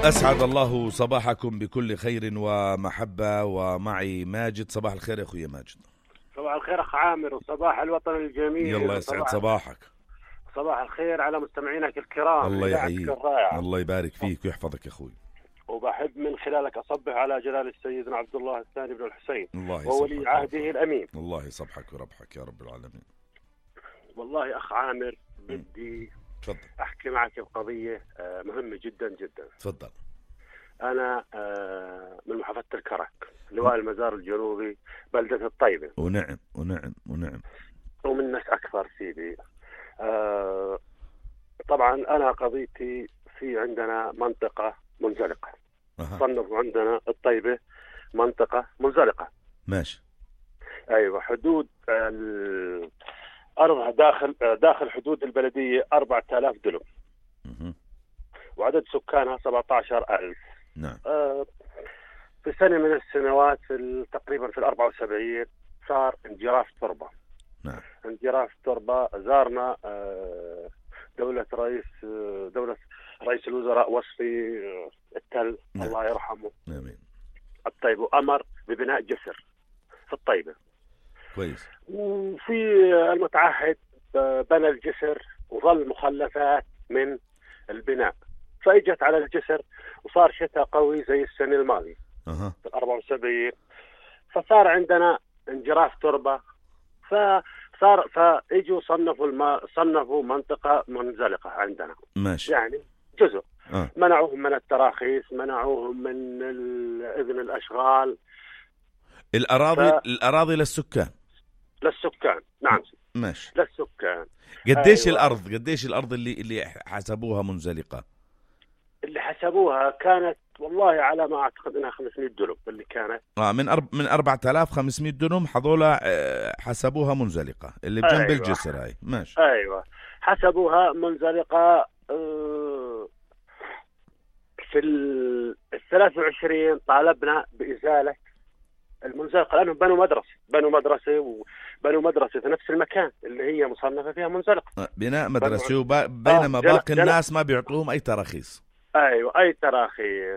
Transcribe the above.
أسعد الله صباحكم بكل خير ومحبة، ومعي ماجد. صباح الخير يا أخوي ماجد. صباح الخير أخ عامر، وصباح الوطن الجميل. يلا يسعد صباحك. صباح الخير على مستمعينك الكرام. الله يحييك، الله يبارك فيك ويحفظك يا أخوي. وبحب من خلالك أصبح على جلالة سيدنا عبد الله الثاني بن الحسين وولي عهده الأمين. الله يصبحك وربحك يا رب العالمين. والله أخ عامر بدي أحكي معك بقضية مهمة جدا جدا. تفضل. أنا من محافظة الكرك، لواء المزار الجنوبي، بلدة الطيبة. ونعم ونعم ونعم. ومن ناس أكثر سيدي. طبعا أنا قضيتي في عندنا منطقة منزلقة. صنفوا عندنا الطيبة منطقة منزلقة. ماشي. أيوة، حدود أرضها داخل حدود البلدية 4000 دلم. وعدد سكانها 17,000. نعم. في سنة من السنوات تقريبا في 74 صار انجراف تربة. نعم. انجراف تربة. زارنا دولة رئيس الوزراء وصفي التل. نعم. الله يرحمه. آمين. الطيبة، وأمر ببناء جسر في الطيبة. كويس. وفي المتعهد بنى الجسر وظل مخلفات من البناء، فاجت على الجسر وصار شتاء قوي زي السنة الماضية في 74، فصار عندنا انجراف تربة. فاجوا صنفوا منطقة منزلقة عندنا. ماشي. يعني جزء منعوهم من التراخيص، منعوهم من إذن الأشغال. الأراضي للسكان. نعم. ماشي. للسكان. قديش أيوة. قديش الأرض اللي حسبوها منزلقة؟ اللي حسبوها كانت والله على ما أعتقد أنها 500 دنم اللي كانت. من 4500 دنم هذولا حسبوها منزلقة اللي بجنب. أيوة. الجسر هاي. ماشي. أيوة، حسبوها منزلقة. في 23 طالبنا بإزالة المنزلقة لأنهم بنوا مدرسة في نفس المكان اللي هي مصنفة فيها منزلقة. بناء مدرسة بينما باقي الناس ما بيعطوهم أي تراخيص. أيوة، أي تراخيص.